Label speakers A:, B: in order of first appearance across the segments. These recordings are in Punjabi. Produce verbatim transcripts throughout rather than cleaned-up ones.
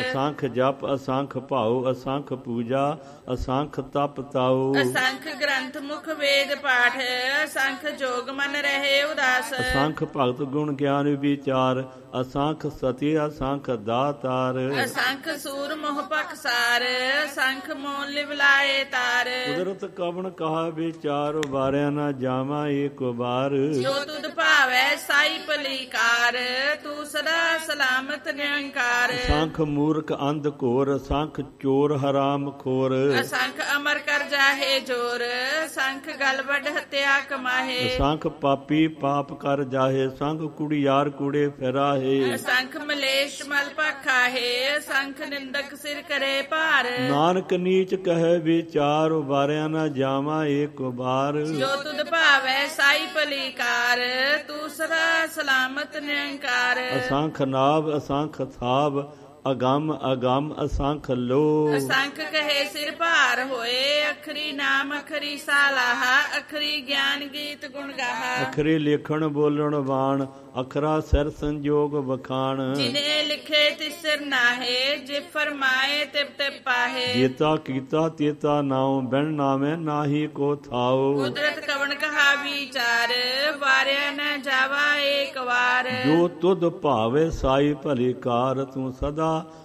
A: ਅਸੰਖ ਜਪ ਅਸੰਖ ਭਾਉ ਅਸੰਖ ਪੂਜਾ ਅਸੰਖ ਤਪ ਤਾਉ।
B: ਅਸੰਖ ਗ੍ਰੰਥ ਮੁਖ ਵੇਦ ਪਾਠ ਅਸੰਖ ਜੋਗ ਮਨ ਰਹੇ ਉਦਾਸ।
A: ਅਸੰਖ ਭਗਤ ਗੁਣ ਗਿਆਨ ਵਿਚਾਰ ਅਸੰਖ ਸਤੀ ਅਸੰਖ ਦਾਤਾਰ।
B: ਅਸੰਖ ਸੂਰ ਮੋਹ ਪਖਸਾਰ ਅਸੰਖ ਮੋਹ ਲਿਵਲਾਏ ਤਾਰ।
A: ਕੁਦਰਤ ਕਵਣ ਕਹਾ ਵਿਚਾਰ ਉਬਾਰਿਆ ਨਾ ਜਾਵਾਂ ਏਕ ਵਾਰ।
B: ਜੋ ਤੁਧ ਭਾਵੈ ਸਾਈ ਭਲੀਕਾਰ ਤੂੰ ਸਦਾ ਸਲਾਮਤ ਨਿਰੰਕਾਰ।
A: ਅਸੰਖ ਮੂਰਖ ਅੰਧ ਘੋਰ ਅਸੰਖ ਚੋਰ ਹਰਾਮ ਖੋਰ।
B: ਅਸੰਖ ਅਮਰ ਕਰ ਜਾਹੇ ਜੋਰ ਅਸੰਖ ਗਲ ਵੱਡ ਹੱਤਿਆ ਕਮਾਹੇ।
A: ਅਸੰਖ ਪਾਪੀ ਪਾਪ ਕਰ ਜਾਹੇ ਅਸੰਖ ਕੁੜੀਆਰ ਕੂੜੇ ਫਿਰਾਹੇ।
B: ਅਸੰਖ ਮਲੇਸ਼ ਮਲ ਪਖਾਹੇ ਅਸੰਖ ਨਿੰਦਕ ਸਿਰ ਕਰੇ ਭਾਰ।
A: ਨਾਨਕ ਨੀਚ ਕਹੇ ਵਿਚਾਰ ਉਬਾਰਿਆ ਨਾ ਜਾਵਾਂ ਏਕ ਵਾਰ।
B: ਜੋ ਤੁਧ ਭਾਵੈ ਸਾਈ ਭਲੀਕਾਰ ਤੂੰ ਸਦਾ ਸਲਾਮਤ ਨਿਰੰਕਾਰ।
A: ਅਸੰਖ ਨਾਭ ਅਸੰਖ ਥਾਵ ਅਗੰਮ ਅਗੰਮ ਅਸੰਖ ਲੋ।
B: ਅਸੰਖ ਕਹੇ ਸਿਰ ਭਾਰ ਹੋਏ ਅਖਰੀ ਨਾਮ ਅਖਰੀ ਸਾਲਾਹਾ ਅਖਰੀ ਗਿਆਨ ਗੀਤ ਗੁਣ ਗਾਹਾ।
A: ਅਖਰੀ ਲਿਖਣ ਬੋਲਣ ਬਾਣ ਅਖਰਾ ਸਿਰ ਸੰਜੋਗ ਵਖਾਣ।
B: ਜਿਨੇ ਲਿਖੇ ਤਿਸ ਸਿਰ ਨਾਹੇ ਜੇ ਫਰਮਾਏ ਤਿਪ ਤਿਪ ਪਾਹੇ।
A: ਜੇਤਾ ਕੀਤਾ ਤੇਤਾ ਨਾਉ ਬਿਨ ਨਾਵੇਂ ਨਾਹੀ ਕੋ ਥਾਉ।
B: ਕੁਦਰਤ ਕਵਣ ਕਹਾ ਵਿਚਾਰ ਵਾਰਿਆ ਨ ਜਾਵਾ ਏਕ ਵਾਰ।
A: ਜੋ ਤੁਧ ਭਾਵੇ ਸਾਈ ਭਲੀ ਕਾਰ ਤੂੰ ਸਦਾ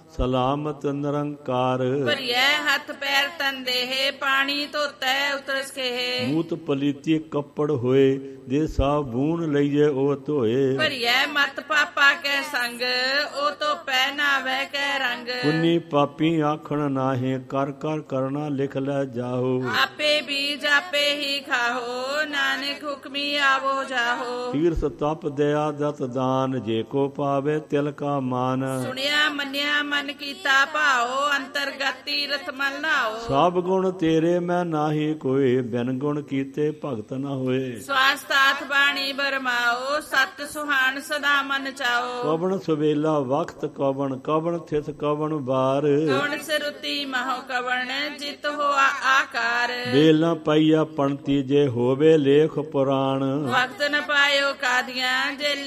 A: ਸਲਾਮਤ ਨਿਰੰਕਾਰ।
B: ਭਰੀਐ ਹੱਥ ਪੈਰ ਤਨ ਦੇਹ ਪਾਣੀ ਧੋਤੈ ਉਤਰਸ ਕਹੇ।
A: ਮੂਤ ਪਲੀਤੀ ਕੱਪੜ ਹੋਏ ਦੇ ਸਾਬੂਨ ਲਈਏ ਉਹ ਧੋਏ।
B: ਭਰੀਐ ਮਤ ਪਾਪਾ ਕੈ ਸੰਗ ਉਹ ਤੋ ਪੈ ਨਾਵੈ ਕੈ ਰੰਗ।
A: ਪੁੰਨੀ ਪਾਪੀ ਆਖਣ ਨਾਹੇ ਕਰ ਕਰ ਕਰਨਾ ਲਿਖ ਲੈ ਜਾਹੋ।
B: ਆਪੇ ਬੀਜ ਆਪੇ ਹੀ ਖਾਹੋ ਨਾਨਕ ਹੁਕਮੀ ਆਵੋ ਜਾਹੋ।
A: ਤੀਰਥ ਤਪ ਦਇਆ ਦਤ ਦਾਨ ਜੇ ਕੋ ਪਾਵੇ ਤਿਲ ਕਾ ਮਾਨ।
B: ਸੁਣਿਆ ਮੰਨਿਆ ਮਨ ਕੀਤਾ ਭਾਓ ਅੰਤਰਗਤ ਤੀਰਥ ਮਲ ਨਾਓ।
A: ਸਭ ਗੁਣ ਤੇਰੇ ਮੈਂ ਨਾਹੀ ਕੋਏ ਬਿਨ ਗੁਣ ਕੀਤੇ ਭਗਤ ਨਾ ਹੋਏ।
B: ਸਵਾਸਤਾਥ ਬਾਣੀ ਬਰਮਾਓ ਸਤ ਸੁਹਾਣ ਸਦਾ ਮਨ ਚਾਓ।
A: ਕਵਣ ਸੁਵੇਲਾ ਵਕਤ ਕਵਣ ਕਵਣ ਥਿਤ ਕਵਣ ਬਾਰ।
B: ਕਵਣ ਸਿਰੁਤੀ ਮਹੋ ਕਵਣ ਜਿਤ ਹੋਆ ਆਕਾਰ।
A: ਵੇਲ ਨਾ ਪਾਈਆ ਪਣਤੀ ਜੇ ਹੋਵੇ ਲੇਖ ਪੁਰਾਣ।
B: ਵਕਤ ਨ ਪਾਇਓ ਕਾਦੀਆਂ ਜੇ